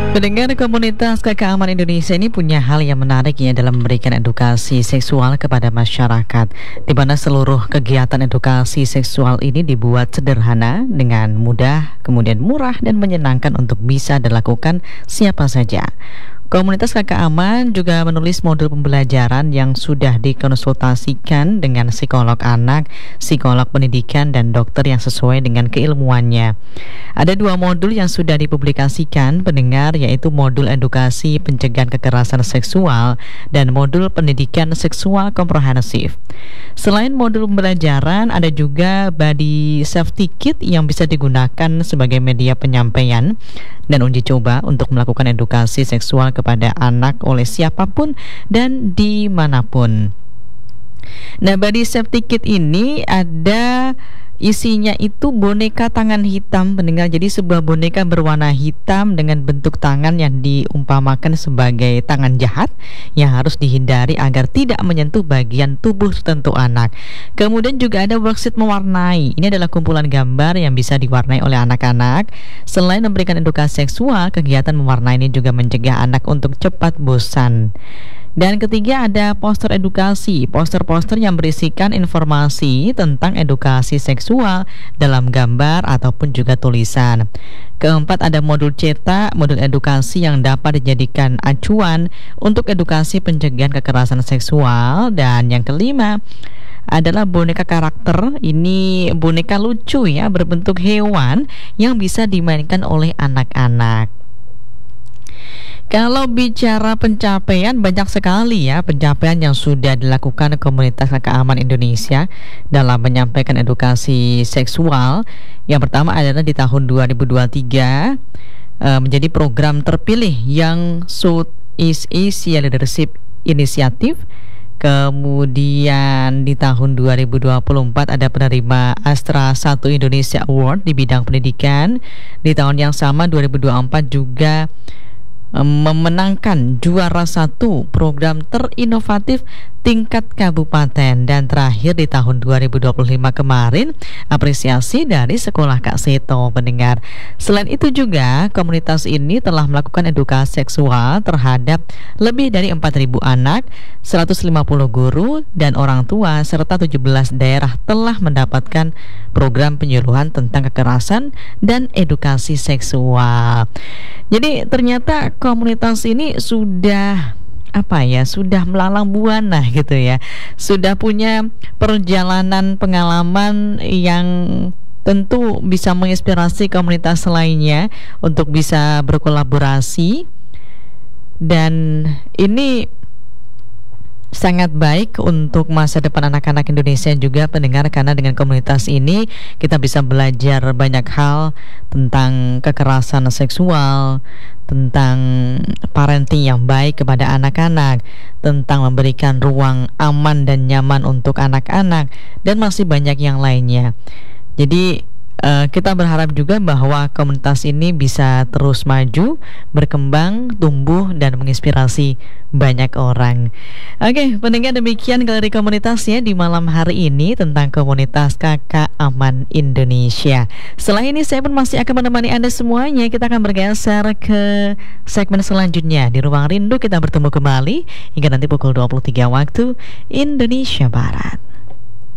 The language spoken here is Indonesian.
Pendengar komunitas Kakak Aman Indonesia ini punya hal yang menarik ya dalam memberikan edukasi seksual kepada masyarakat, di mana seluruh kegiatan edukasi seksual ini dibuat sederhana, dengan mudah, kemudian murah dan menyenangkan untuk bisa dilakukan siapa saja. Komunitas Kakak Aman juga menulis modul pembelajaran yang sudah dikonsultasikan dengan psikolog anak, psikolog pendidikan, dan dokter yang sesuai dengan keilmuannya. Ada 2 modul yang sudah dipublikasikan pendengar, yaitu modul edukasi pencegahan kekerasan seksual dan modul pendidikan seksual komprehensif. Selain modul pembelajaran, ada juga body safety kit yang bisa digunakan sebagai media penyampaian dan uji coba untuk melakukan edukasi seksual kepada anak oleh siapapun dan dimanapun. Nah, body safety kit ini isinya itu boneka tangan hitam pendengar. Jadi sebuah boneka berwarna hitam dengan bentuk tangan yang diumpamakan sebagai tangan jahat yang harus dihindari agar tidak menyentuh bagian tubuh tertentu anak. Kemudian juga ada worksheet mewarnai. Ini adalah kumpulan gambar yang bisa diwarnai oleh anak-anak. Selain memberikan edukasi seksual, kegiatan mewarnai ini juga mencegah anak untuk cepat bosan. Dan ketiga, ada poster edukasi, poster-poster yang berisikan informasi tentang edukasi seksual dalam gambar ataupun juga tulisan. Keempat, ada modul cetak, modul edukasi yang dapat dijadikan acuan untuk edukasi pencegahan kekerasan seksual. Dan yang kelima adalah boneka karakter. Ini boneka lucu ya, berbentuk hewan yang bisa dimainkan oleh anak-anak. Kalau bicara pencapaian, banyak sekali ya pencapaian yang sudah dilakukan komunitas Kakak Aman Indonesia dalam menyampaikan edukasi seksual. Yang pertama adalah di tahun 2023 menjadi program terpilih yang Southeast Asia Leadership Initiative. Kemudian di tahun 2024 ada penerima Astra 1 Indonesia Award di bidang pendidikan. Di tahun yang sama 2024 juga memenangkan juara 1 program terinovatif tingkat kabupaten. Dan terakhir di tahun 2025 kemarin, apresiasi dari Sekolah Kak Seto pendengar. Selain itu juga komunitas ini telah melakukan edukasi seksual terhadap lebih dari 4.000 anak, 150 guru dan orang tua, serta 17 daerah telah mendapatkan program penyuluhan tentang kekerasan dan edukasi seksual. Jadi ternyata komunitas ini sudah sudah melalang buana gitu ya. Sudah punya perjalanan pengalaman yang tentu bisa menginspirasi komunitas lainnya untuk bisa berkolaborasi. Dan ini sangat baik untuk masa depan anak-anak Indonesia juga pendengar, karena dengan komunitas ini kita bisa belajar banyak hal tentang kekerasan seksual, tentang parenting yang baik kepada anak-anak, tentang memberikan ruang aman dan nyaman untuk anak-anak, dan masih banyak yang lainnya. Jadi kita berharap juga bahwa komunitas ini bisa terus maju, berkembang, tumbuh, dan menginspirasi banyak orang. Oke, pendengar, demikian galeri komunitas ya di malam hari ini tentang komunitas Kakak Aman Indonesia. Setelah ini saya pun masih akan menemani Anda semuanya. Kita akan bergeser ke segmen selanjutnya. Di Ruang Rindu kita bertemu kembali hingga nanti pukul 23 waktu Indonesia Barat.